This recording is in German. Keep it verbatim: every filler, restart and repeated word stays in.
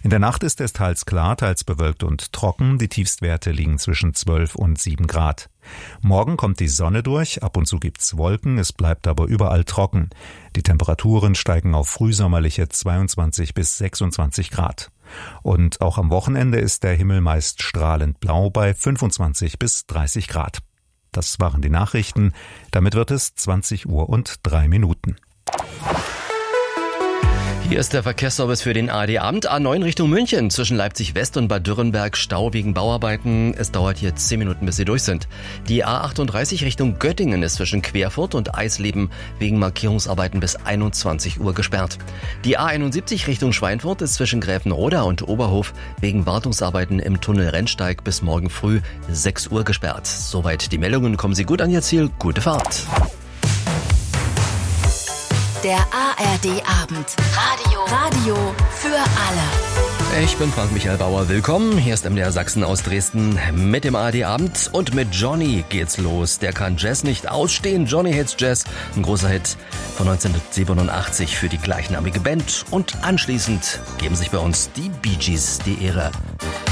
In der Nacht ist es teils klar, teils bewölkt und trocken. Die Tiefstwerte liegen zwischen zwölf und sieben Grad. Morgen kommt die Sonne durch, ab und zu gibt's Wolken, es bleibt aber überall trocken. Die Temperaturen steigen auf frühsommerliche zweiundzwanzig bis sechsundzwanzig Grad. Und auch am Wochenende ist der Himmel meist strahlend blau bei fünfundzwanzig bis dreißig Grad. Das waren die Nachrichten. Damit wird es zwanzig Uhr und drei Minuten. Hier ist der Verkehrsservice für den A R D-Abend. A neun Richtung München, zwischen Leipzig West und Bad Dürrenberg, Stau wegen Bauarbeiten. Es dauert hier zehn Minuten, bis Sie durch sind. Die A achtunddreißig Richtung Göttingen ist zwischen Querfurt und Eisleben wegen Markierungsarbeiten bis einundzwanzig Uhr gesperrt. Die A einundsiebzig Richtung Schweinfurt ist zwischen Gräfenroda und Oberhof wegen Wartungsarbeiten im Tunnel Rennsteig bis morgen früh sechs Uhr gesperrt. Soweit die Meldungen. Kommen Sie gut an Ihr Ziel. Gute Fahrt. Der A R D-Abend. Radio. Radio für alle. Ich bin Frank-Michael Bauer. Willkommen. Hier ist M D R Sachsen aus Dresden mit dem A R D-Abend. Und mit Johnny geht's los. Der kann Jazz nicht ausstehen. Johnny Hits Jazz. Ein großer Hit von neunzehnhundertsiebenundachtzig für die gleichnamige Band. Und anschließend geben sich bei uns die Bee Gees die Ehre.